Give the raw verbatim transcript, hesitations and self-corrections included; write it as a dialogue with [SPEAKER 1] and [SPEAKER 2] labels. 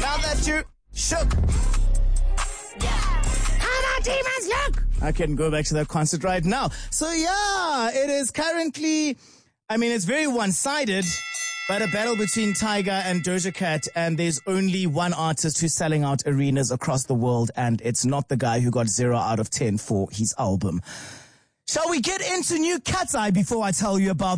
[SPEAKER 1] Now that you shook. How my demons look. I can go back to that concert right now. So yeah, it is currently, I mean, it's very one-sided, but a battle between Tyga and Doja Cat, and there's only one artist who's selling out arenas across the world, and it's not the guy who got zero out of ten for his album. Shall we get into new Cat's Eye before I tell you about